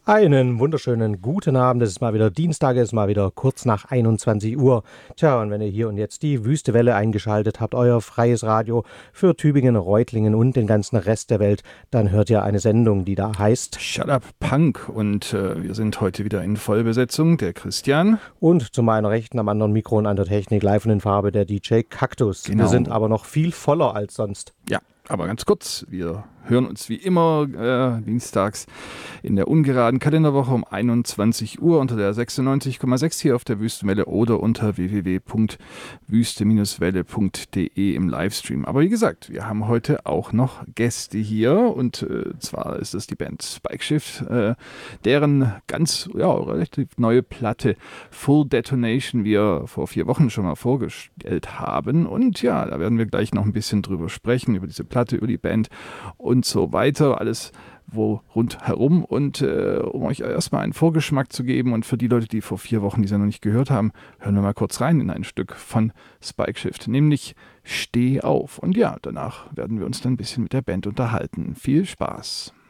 Einen wunderschönen guten Abend. Es ist mal wieder Dienstag, es ist mal wieder kurz nach 21 Uhr. Tja, und wenn ihr hier und jetzt die Wüste Welle eingeschaltet habt, euer freies Radio für Tübingen, Reutlingen und den ganzen Rest der Welt, dann hört ihr eine Sendung, die da heißt Shut Up Punk. Und wir sind heute wieder in Vollbesetzung. Der Christian. Und zu meiner Rechten am anderen Mikro und an der Technik live und in Farbe der DJ Kaktus. Genau. Wir sind aber noch viel voller als sonst. Ja, aber ganz kurz, wir hören uns wie immer dienstags in der ungeraden Kalenderwoche um 21 Uhr unter der 96,6 hier auf der Wüstenwelle oder unter www.wüste-welle.de im Livestream. Aber wie gesagt, wir haben heute auch noch Gäste hier und zwar ist es die Band Spikeshift, deren ganz relativ neue Platte Full Detonation wir vor 4 Wochen schon mal vorgestellt haben. Und ja, da werden wir gleich noch ein bisschen drüber sprechen, über diese Platte, über die Band und so weiter, alles rundherum. Und um euch erstmal einen Vorgeschmack zu geben und für die Leute, die vor 4 Wochen diese noch nicht gehört haben, hören wir mal kurz rein in ein Stück von Spikeshift, nämlich Steh auf. Und ja, danach werden wir uns dann ein bisschen mit der Band unterhalten. Viel Spaß!